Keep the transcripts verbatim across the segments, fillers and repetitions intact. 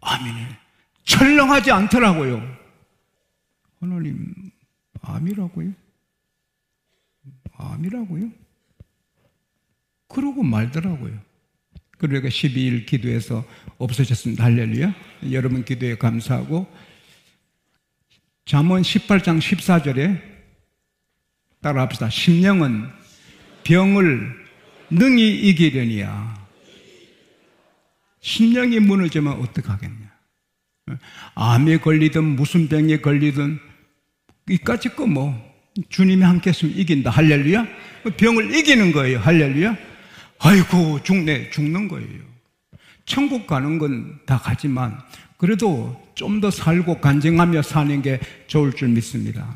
아멘이 철렁하지 않더라고요. 하나님, 암이라고요? 암이라고요? 그러고 말더라고요. 그러니까 십이 일 기도해서 없어졌습니다. 할렐루야. 여러분 기도에 감사하고, 잠언 십팔 장 십사 절에 따라합시다. 심령은 병을 능히 이기려니야. 심령이 무너지면 어떡하겠냐. 암에 걸리든 무슨 병에 걸리든 이까짓 거 뭐 주님이 함께 했으면 이긴다. 할렐루야. 병을 이기는 거예요. 할렐루야. 아이고 죽네. 죽는 거예요. 천국 가는 건 다 가지만 그래도 좀 더 살고 간증하며 사는 게 좋을 줄 믿습니다.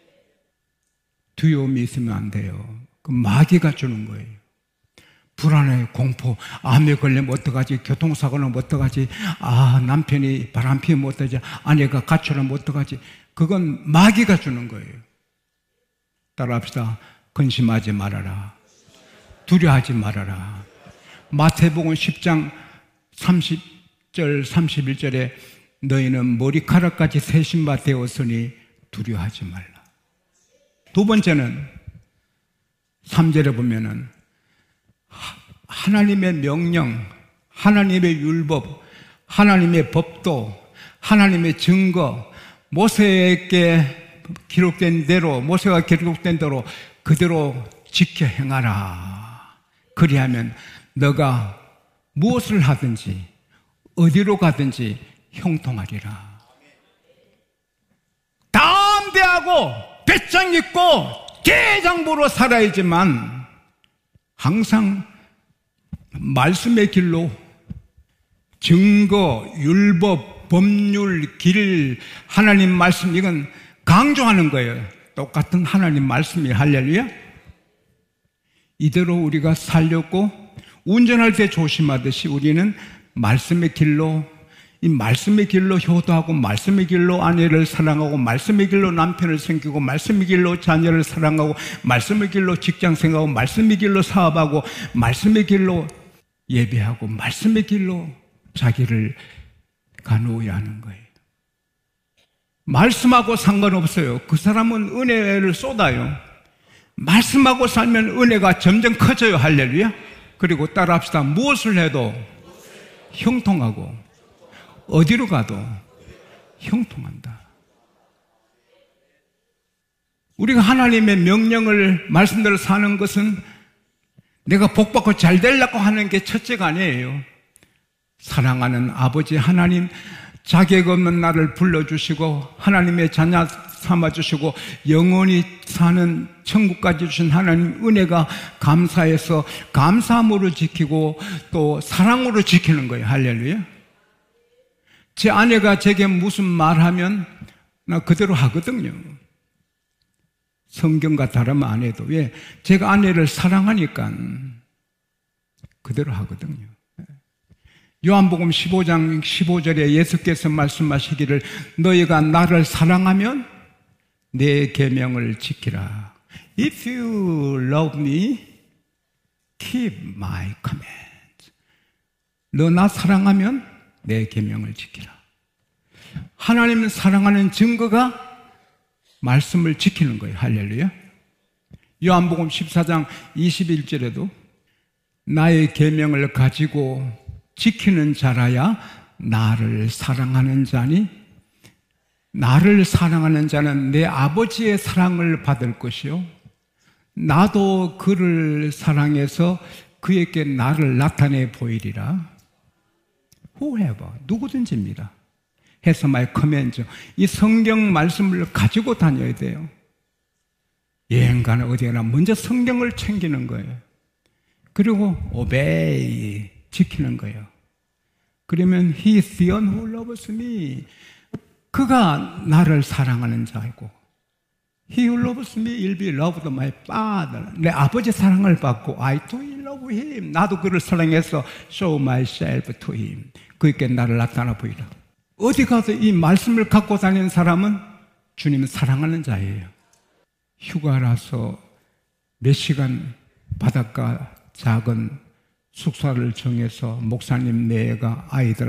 두려움이 있으면 안 돼요. 그 마귀가 주는 거예요. 불안해, 공포, 암에 걸리면 어떡하지, 교통사고는 어떡하지, 아 남편이 바람 피우면 어떡하지, 아내가 가출하면 어떡하지. 그건 마귀가 주는 거예요. 따라합시다. 근심하지 말아라. 두려워하지 말아라. 마태복음 십 장 삼십 절 삼십일 절에 너희는 머리카락까지 세신 바 되었으니 두려워하지 말라. 두 번째는 삼 절에 보면은 하나님의 명령, 하나님의 율법, 하나님의 법도, 하나님의 증거, 모세에게 기록된 대로, 모세가 기록된 대로 그대로 지켜 행하라. 그리하면 너가 무엇을 하든지 어디로 가든지 형통하리라. 담대하고 배짱 있고 대장부로 살아야지만 항상 말씀의 길로 증거, 율법, 법률, 길, 하나님 말씀 이건 강조하는 거예요. 똑같은 하나님 말씀이 할렐루야. 이대로 우리가 살려고 운전할 때 조심하듯이 우리는 말씀의 길로, 이 말씀의 길로 효도하고 말씀의 길로 아내를 사랑하고 말씀의 길로 남편을 섬기고 말씀의 길로 자녀를 사랑하고 말씀의 길로 직장 생활하고 말씀의 길로 사업하고 말씀의 길로 예배하고 말씀의 길로 자기를 가누어야 하는 거예요. 말씀하고 상관없어요. 그 사람은 은혜를 쏟아요. 말씀하고 살면 은혜가 점점 커져요. 할렐루야. 그리고 따라합시다. 무엇을 해도 형통하고 어디로 가도 형통한다. 우리가 하나님의 명령을 말씀대로 사는 것은 내가 복받고 잘 되려고 하는 게 첫째가 아니에요. 사랑하는 아버지 하나님, 자격 없는 나를 불러주시고 하나님의 자녀 삼아주시고 영원히 사는 천국까지 주신 하나님 은혜가 감사해서 감사함으로 지키고 또 사랑으로 지키는 거예요. 할렐루야. 제 아내가 제게 무슨 말하면 나 그대로 하거든요. 성경과 다르면 안 해도. 왜? 제가 아내를 사랑하니까 그대로 하거든요. 요한복음 십오 장 십오 절에 예수께서 말씀하시기를 너희가 나를 사랑하면 내 계명을 지키라. If you love me, keep my command. 너 나 사랑하면 내 계명을 지키라. 하나님을 사랑하는 증거가 말씀을 지키는 거예요. 할렐루야. 요한복음 십사 장 이십일 절에도 나의 계명을 가지고 지키는 자라야 나를 사랑하는 자니 나를 사랑하는 자는 내 아버지의 사랑을 받을 것이요 나도 그를 사랑해서 그에게 나를 나타내 보이리라. Whoever, 누구든지입니다. 해서 my command. 이 성경 말씀을 가지고 다녀야 돼요. 여행 가나 어디 가나 먼저 성경을 챙기는 거예요. 그리고 obey, 지키는 거예요. 그러면 He is the one who loves me. 그가 나를 사랑하는 자이고 He who loves me will be loved by my Father. 내 아버지 사랑을 받고 I too love Him. 나도 그를 사랑해서 show myself to Him. 그에게 나를 나타나 보이라. 어디 가서 이 말씀을 갖고 다니는 사람은 주님을 사랑하는 자예요. 휴가라서 몇 시간 바닷가 작은 숙소를 정해서 목사님 네 애가 아이들